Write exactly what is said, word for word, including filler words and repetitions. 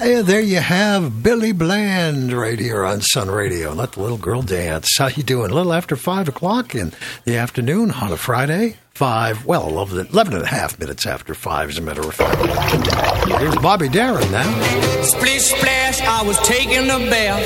Hey, there you have Billy Bland right here on Sun Radio. Let the little girl dance. How you doing? A little after five o'clock in the afternoon on a Friday. Five, well, eleven, eleven and a half minutes after five, as a matter of fact. Here's Bobby Darin now. Splish splash, I was taking a bath.